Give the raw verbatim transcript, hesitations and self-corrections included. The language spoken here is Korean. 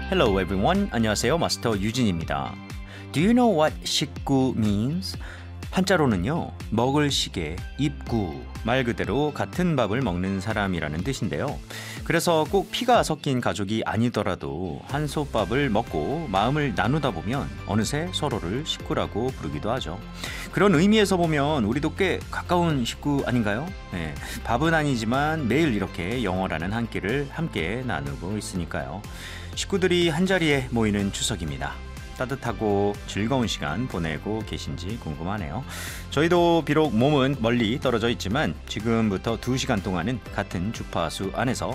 Hello everyone. 안녕하세요. 마스터 유진입니다. Do you know what 식구 means? 한자로는요. 먹을 시계, 입구, 말 그대로 같은 밥을 먹는 사람이라는 뜻인데요. 그래서 꼭 피가 섞인 가족이 아니더라도 한솥밥을 먹고 마음을 나누다 보면 어느새 서로를 식구라고 부르기도 하죠. 그런 의미에서 보면 우리도 꽤 가까운 식구 아닌가요? 네, 밥은 아니지만 매일 이렇게 영어라는 한 끼를 함께 나누고 있으니까요. 식구들이 한자리에 모이는 추석입니다. 따뜻하고 즐거운 시간 보내고 계신지 궁금하네요. 저희도 비록 몸은 멀리 떨어져 있지만 지금부터 두 시간 동안은 같은 주파수 안에서